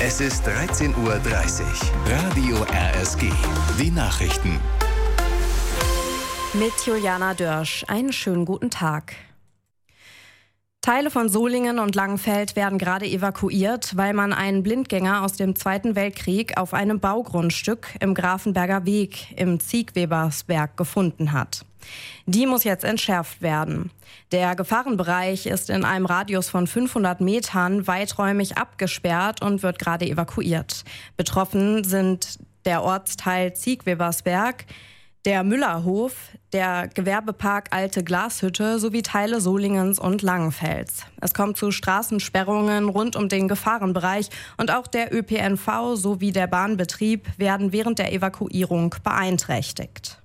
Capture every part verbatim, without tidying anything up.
Es ist dreizehn Uhr dreißig. Radio R S G. Die Nachrichten. Mit Juliana Dörsch. Einen schönen guten Tag. Teile von Solingen und Langenfeld werden gerade evakuiert, weil man einen Blindgänger aus dem Zweiten Weltkrieg auf einem Baugrundstück im Grafenberger Weg im Ziegwebersberg gefunden hat. Die muss jetzt entschärft werden. Der Gefahrenbereich ist in einem Radius von fünfhundert Metern weiträumig abgesperrt und wird gerade evakuiert. Betroffen sind der Ortsteil Ziegwebersberg, der Müllerhof, der Gewerbepark Alte Glashütte sowie Teile Solingens und Langenfelds. Es kommt zu Straßensperrungen rund um den Gefahrenbereich und auch der Ö P N V sowie der Bahnbetrieb werden während der Evakuierung beeinträchtigt.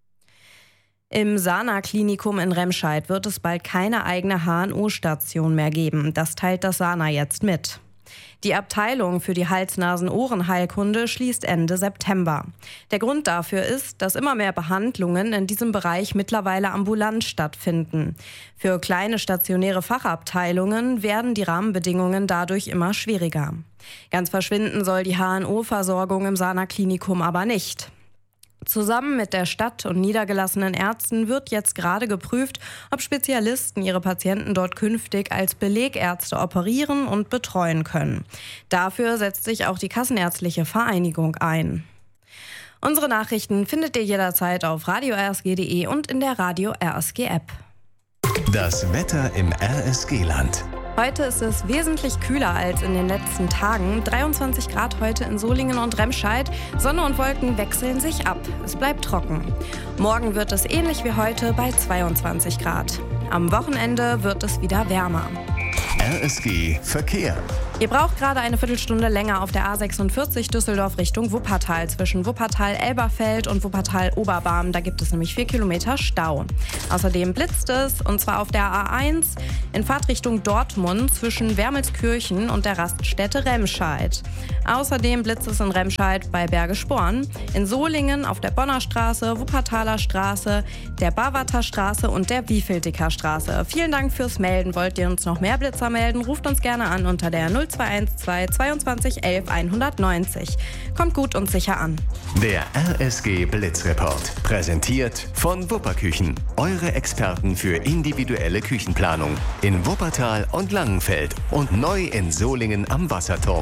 Im Sana-Klinikum in Remscheid wird es bald keine eigene H N O-Station mehr geben. Das teilt das Sana jetzt mit. Die Abteilung für die Hals-Nasen-Ohren-Heilkunde schließt Ende September. Der Grund dafür ist, dass immer mehr Behandlungen in diesem Bereich mittlerweile ambulant stattfinden. Für kleine stationäre Fachabteilungen werden die Rahmenbedingungen dadurch immer schwieriger. Ganz verschwinden soll die H N O-Versorgung im Sana-Klinikum aber nicht. Zusammen mit der Stadt und niedergelassenen Ärzten wird jetzt gerade geprüft, ob Spezialisten ihre Patienten dort künftig als Belegärzte operieren und betreuen können. Dafür setzt sich auch die Kassenärztliche Vereinigung ein. Unsere Nachrichten findet ihr jederzeit auf radio r s g punkt d e und in der Radio R S G App. Das Wetter im R S G-Land. Heute ist es wesentlich kühler als in den letzten Tagen. dreiundzwanzig Grad heute in Solingen und Remscheid. Sonne und Wolken wechseln sich ab. Es bleibt trocken. Morgen wird es ähnlich wie heute bei zweiundzwanzig Grad. Am Wochenende wird es wieder wärmer. R S G Verkehr. Ihr braucht gerade eine Viertelstunde länger auf der A sechsundvierzig Düsseldorf Richtung Wuppertal. Zwischen Wuppertal-Elberfeld und Wuppertal-Oberbarm. Da gibt es nämlich vier Kilometer Stau. Außerdem blitzt es, und zwar auf der A eins in Fahrtrichtung Dortmund zwischen Wermelskirchen und der Raststätte Remscheid. Außerdem blitzt es in Remscheid bei Berge-Sporn, in Solingen auf der Bonner Straße, Wuppertaler Straße, der Barwarter Straße und der Wiefeldicker Straße. Vielen Dank fürs Melden. Wollt ihr uns noch mehr Blitzer melden? Ruft uns gerne an unter der null zwei eins zwei zweiundzwanzig elf hundertneunzig. Kommt gut und sicher an. Der R S G Blitzreport. Präsentiert von Wupperküchen. Eure Experten für individuelle Küchenplanung. In Wuppertal und Langenfeld und neu in Solingen am Wasserturm.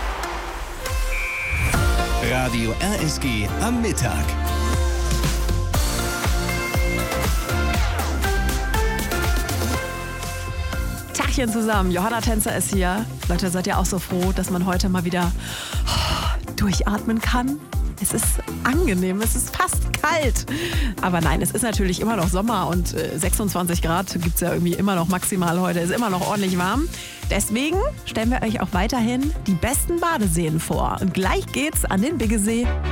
Radio R S G am Mittag. Tachchen zusammen, Johanna Tänzer ist hier. Leute, seid ihr auch so froh, dass man heute mal wieder durchatmen kann? Es ist angenehm, es ist fast kalt. Aber nein, es ist natürlich immer noch Sommer und sechsundzwanzig Grad gibt es ja irgendwie immer noch maximal heute. Ist immer noch ordentlich warm. Deswegen stellen wir euch auch weiterhin die besten Badeseen vor. Und gleich geht's an den Biggesee.